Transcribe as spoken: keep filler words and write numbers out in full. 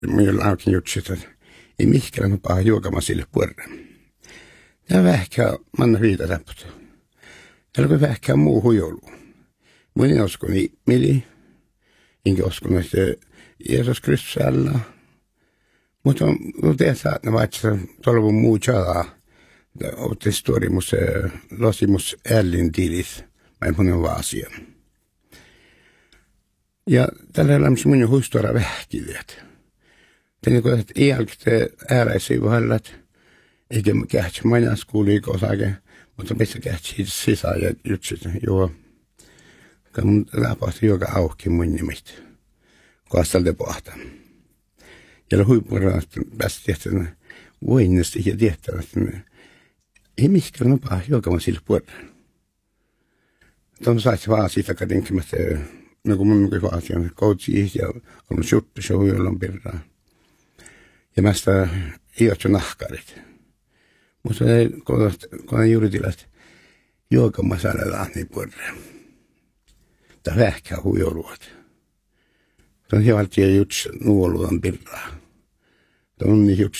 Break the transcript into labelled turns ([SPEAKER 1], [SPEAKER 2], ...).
[SPEAKER 1] minulla onkin juttu, että ei mihkään paha juokama sille puolelle. Ja vähkää manna viitä täppötä. Ja alkoi vähkää muu hujoulu. Minä en usko niin mili. Enkä usko, että Jeesus Kristus alla. Mutta on tehdä, että vaikka tolvun muu tjalaa. Otti storimus, losimus ällin tilis. Mä en puhunut vaan asian. Ja tällä elämässä minun huistuara vähkivät. Tänne kun että iälkite ääräisiä vahallat, eikä kähtsä majas kuuliiko osake, mutta missä kähtsä sisään ja jutsit, joo. Kun mun läpahti joka auki mun nimistä, kun astalta pohtaa. Ja huippuraan päästä tehtävänä voinnasti ja tehtävänä, ei mihkään nopaa joka sille puolella. Tuon saisi vaan siitä katinkimästä, no kun mun kyllä asian koutsi ja on juttu, se huijollon pirraa. Ja mä sitä ei ole nahkarit. Mutta kun on juuri tilat, joka mä saadaan lahni puolelle. Tämä vähkää huijoluot. Tämä on hieman tiedä juts nuoluan pirraa. Tämä on niin juts